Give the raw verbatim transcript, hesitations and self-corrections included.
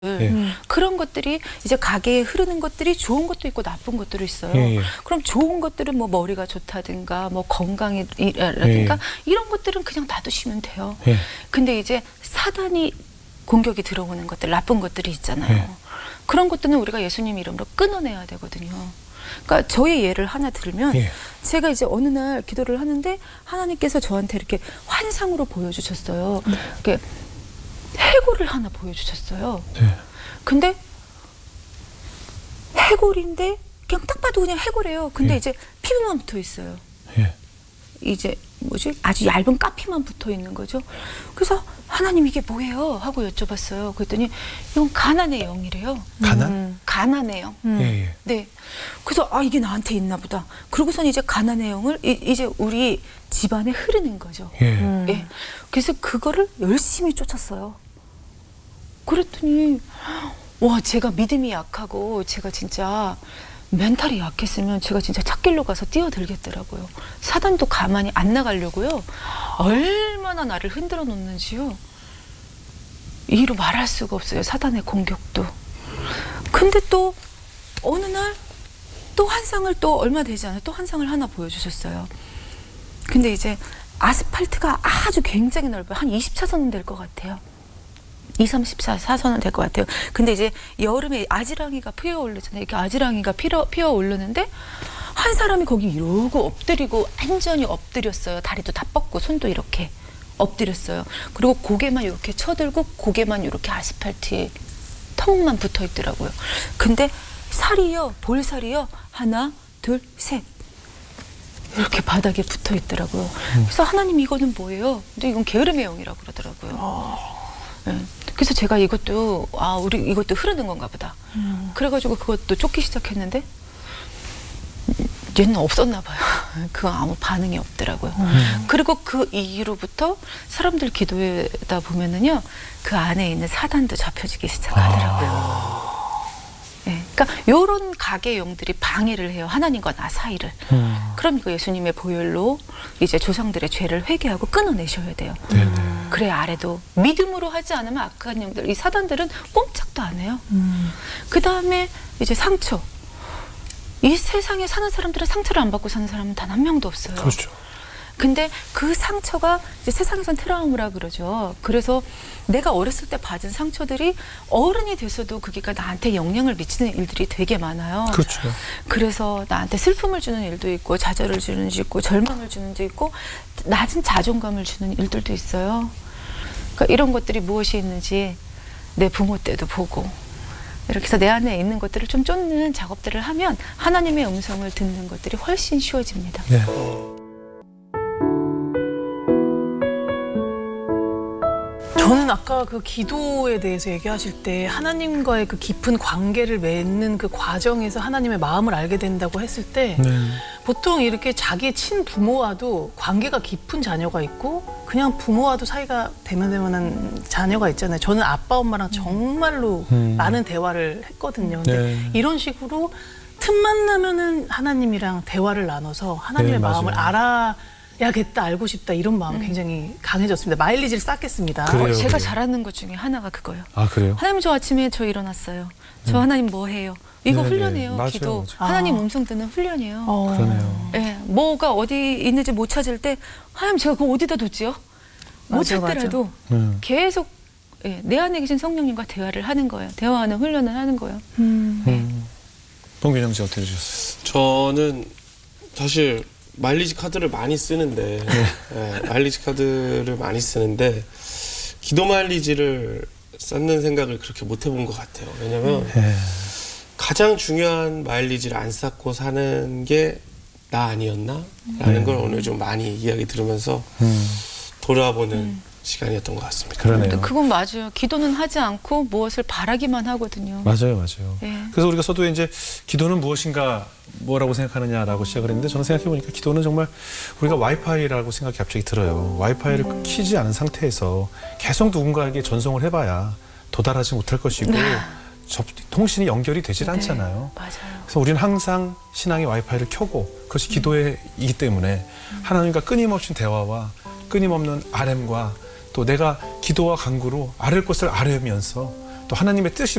음. 그런 것들이 이제 가게에 흐르는 것들이 좋은 것도 있고 나쁜 것들이 있어요. 예, 예. 그럼 좋은 것들은 뭐 머리가 좋다든가 뭐 건강이라든가 예, 예. 이런 것들은 그냥 놔두시면 돼요. 예. 근데 이제 사단이 공격이 들어오는 것들, 나쁜 것들이 있잖아요. 예. 그런 것들은 우리가 예수님 이름으로 끊어내야 되거든요. 그러니까 저의 예를 하나 들면 예. 제가 이제 어느 날 기도를 하는데 하나님께서 저한테 이렇게 환상으로 보여주셨어요. 이렇게 해골을 하나 보여주셨어요. 네. 근데 해골인데 그냥 딱 봐도 그냥 해골이에요. 근데 예. 이제 피부만 붙어 있어요. 예. 이제 뭐지? 아주 얇은 까피만 붙어 있는 거죠. 그래서 하나님 이게 뭐예요? 하고 여쭤봤어요. 그랬더니 이건 가난의 영이래요. 가난? 음, 가난의 영. 음. 예, 예. 네. 그래서 아 이게 나한테 있나 보다. 그러고선 이제 가난의 영을 이, 이제 우리 집안에 흐르는 거죠. 예. 음. 예. 그래서 그거를 열심히 쫓았어요. 그랬더니 와 제가 믿음이 약하고 제가 진짜 멘탈이 약했으면 제가 진짜 찻길로 가서 뛰어들겠더라고요. 사단도 가만히 안 나가려고요. 얼마나 나를 흔들어 놓는지요. 이로 말할 수가 없어요. 사단의 공격도. 근데 또 어느 날 또 환상을 또 얼마 되지 않아요. 또 환상을 하나 보여주셨어요. 근데 이제 아스팔트가 아주 굉장히 넓어요. 한 이십 차선은 될 것 같아요. 이, 삼십 사선은 될 것 같아요. 근데 이제 여름에 아지랑이가 피어오르잖아요. 이렇게 아지랑이가 피어, 피어오르는데 한 사람이 거기 이러고 엎드리고 완전히 엎드렸어요. 다리도 다 뻗고 손도 이렇게 엎드렸어요. 그리고 고개만 이렇게 쳐들고 고개만 이렇게 아스팔트에 턱만 붙어 있더라고요. 근데 살이요, 볼살이요. 하나, 둘, 셋. 이렇게 바닥에 붙어 있더라고요. 그래서 하나님 이거는 뭐예요? 근데 이건 게으름의 영이라고 그러더라고요. 네. 그래서 제가 이것도 아 우리 이것도 흐르는 건가 보다. 음. 그래가지고 그것도 쫓기 시작했는데 얘는 없었나 봐요. 그거 아무 반응이 없더라고요. 음. 그리고 그 이후로부터 사람들 기도하다 보면은요 그 안에 있는 사단도 잡혀지기 시작하더라고요. 아. 네. 그러니까 이런 가게 영들이 방해를 해요. 하나님과 나 사이를. 음. 그럼 이거 예수님의 보혈로 이제 조상들의 죄를 회개하고 끊어내셔야 돼요. 음. 그래 아래도 믿음으로 하지 않으면 악한 영들, 이 사단들은 꼼짝도 안 해요. 음. 그 다음에 이제 상처. 이 세상에 사는 사람들은 상처를 안 받고 사는 사람은 단 한 명도 없어요. 그렇죠. 근데 그 상처가 이제 세상에선 트라우마라 그러죠. 그래서 내가 어렸을 때 받은 상처들이 어른이 돼서도 그게 나한테 영향을 미치는 일들이 되게 많아요. 그렇죠. 그래서 나한테 슬픔을 주는 일도 있고 좌절을 주는 일도 있고 절망을 주는 일도 있고 낮은 자존감을 주는 일들도 있어요. 그러니까 이런 것들이 무엇이 있는지 내 부모 때도 보고 이렇게 해서 내 안에 있는 것들을 좀 쫓는 작업들을 하면 하나님의 음성을 듣는 것들이 훨씬 쉬워집니다. 네. 저는 아까 그 기도에 대해서 얘기하실 때 하나님과의 그 깊은 관계를 맺는 그 과정에서 하나님의 마음을 알게 된다고 했을 때 네. 보통 이렇게 자기의 친부모와도 관계가 깊은 자녀가 있고 그냥 부모와도 사이가 되면되면한 자녀가 있잖아요. 저는 아빠 엄마랑 정말로 음. 많은 대화를 했거든요. 근데 네. 이런 식으로 틈만 나면은 하나님이랑 대화를 나눠서 하나님의 네, 마음을 맞아요. 알아 야겠다, 알고 싶다 이런 마음 음. 굉장히 강해졌습니다. 마일리지를 쌓겠습니다. 그래요, 어, 제가 그래요. 잘하는 것 중에 하나가 그거예요. 아 그래요? 하나님 저 아침에 저 일어났어요. 저 음. 하나님 뭐 해요? 이거 네네. 훈련이에요. 맞아요, 기도. 맞아요. 하나님 아. 음성 듣는 훈련이에요. 어. 그러네요. 예, 뭐가 어디 있는지 못 찾을 때 하나님 제가 그거 어디다 뒀지요? 못 맞아, 찾더라도 음. 계속 예, 내 안에 계신 성령님과 대화를 하는 거예요. 대화하는 훈련을 하는 거예요. 음. 음. 봉균영 씨 어떻게 되셨어요? 저는 사실 마일리지 카드를 많이 쓰는데 네, 마일리지 카드를 많이 쓰는데 기도 마일리지를 쌓는 생각을 그렇게 못 해본 것 같아요. 왜냐면 예. 가장 중요한 마일리지를 안 쌓고 사는 게 나 아니었나? 라는 네. 걸 오늘 좀 많이 이야기 들으면서 음. 돌아보는 음. 시간이었던 것 같습니다. 근데 그러네요. 그건 맞아요. 기도는 하지 않고 무엇을 바라기만 하거든요. 맞아요, 맞아요. 예. 그래서 우리가 서두에 이제 기도는 무엇인가 뭐라고 생각하느냐라고 시작을 했는데 저는 생각해 보니까 기도는 정말 우리가 와이파이라고 생각이 갑자기 들어요. 와이파이를 음. 키지 않은 상태에서 계속 누군가에게 전송을 해봐야 도달하지 못할 것이고 접, 통신이 연결이 되질 네, 않잖아요. 맞아요. 그래서 우리는 항상 신앙의 와이파이를 켜고 그것이 기도이기 때문에 하나님과 끊임없이 대화와 끊임없는 알엠과 또 내가 기도와 간구로 아를 것을 아뢰면서 또 하나님의 뜻이